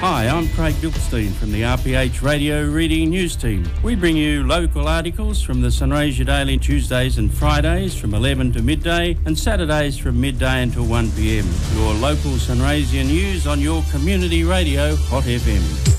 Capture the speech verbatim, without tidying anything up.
Hi, I'm Craig Gilstein from the R P H Radio Reading News Team. We bring you local articles from the Sunraysia Daily Tuesdays and Fridays from eleven to midday and Saturdays from midday until one p m. Your local Sunraysia news on your community radio, Hot F M.